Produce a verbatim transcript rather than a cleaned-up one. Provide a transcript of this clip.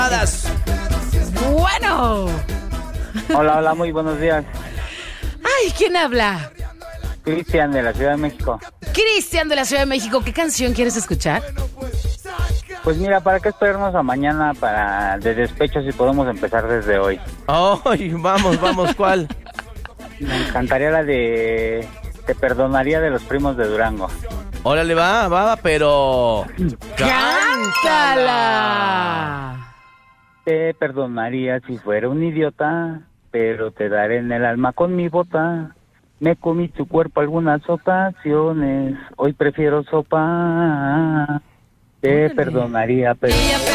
Bueno. Hola, hola, muy buenos días. Ay, ¿quién habla? Cristian de la Ciudad de México. Cristian de la Ciudad de México. ¿Qué canción quieres escuchar? Pues mira, ¿para qué esperarnos a mañana para de despecho si podemos empezar desde hoy? Ay, vamos, vamos, ¿cuál? Me encantaría la de Te perdonaría de los Primos de Durango. Órale, va, va, pero... ¡Cántala! Te perdonaría si fuera un idiota, pero te daré en el alma con mi bota. Me comí tu cuerpo algunas ocasiones, hoy prefiero sopa. Te Órale. perdonaría, pero...